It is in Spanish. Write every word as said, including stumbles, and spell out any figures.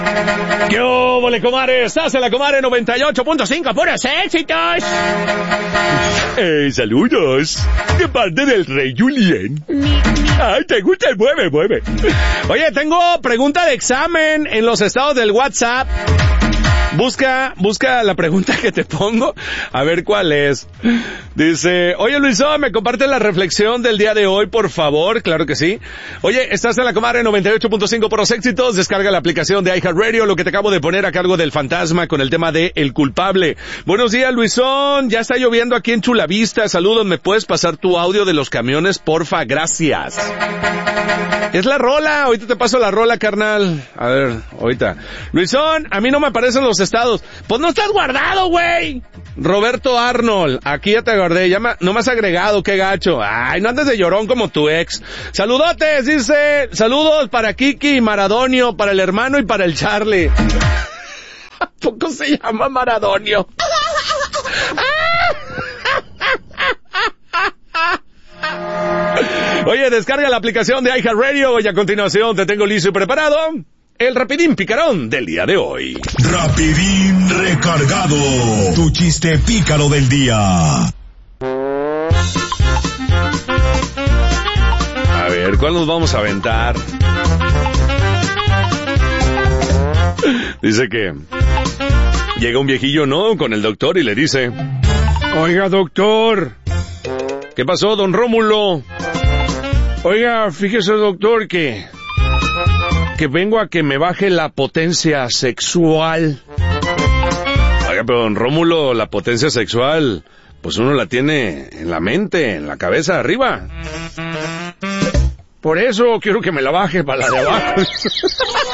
¿Qué óvole, comadre? Estás en la comadre noventa y ocho punto cinco, puros éxitos. Eh, saludos. De parte del rey Julien. Ay, te gusta el mueve, mueve. Oye, tengo pregunta de examen en los estados del WhatsApp. Busca, busca la pregunta que te pongo, a ver cuál es. Dice, oye Luisón, ¿me compartes la reflexión del día de hoy, por favor? Claro que sí. Oye, estás en la comadre noventa y ocho punto cinco por los éxitos, descarga la aplicación de iHeartRadio, lo que te acabo de poner a cargo del fantasma con el tema de El Culpable. Buenos días, Luisón, ya está lloviendo aquí en Chulavista, saludos, ¿me puedes pasar tu audio de los camiones, porfa? Gracias. Es la rola, ahorita te paso la rola, carnal. A ver, ahorita. Luisón, a mí no me aparecen los estados. Pues no estás guardado, güey. Roberto Arnold, aquí ya te guardé, ya me, no me has agregado, qué gacho. Ay, no andes de llorón como tu ex. Saludotes, dice, saludos para Kiki y Maradonio, para el hermano y para el Charlie. ¿A poco se llama Maradonio? Oye, descarga la aplicación de iHeartRadio y a continuación te tengo listo y preparado el rapidín picarón del día de hoy. Rapidín recargado. Tu chiste pícaro del día. A ver, ¿cuál nos vamos a aventar? Dice que llega un viejillo, ¿no?, con el doctor y le dice, oiga, doctor. ¿Qué pasó, don Rómulo? Oiga, fíjese, doctor, que... que vengo a que me baje la potencia sexual. Oiga, pero don Rómulo, la potencia sexual, pues uno la tiene en la mente, en la cabeza, arriba. Por eso quiero que me la baje para la de abajo.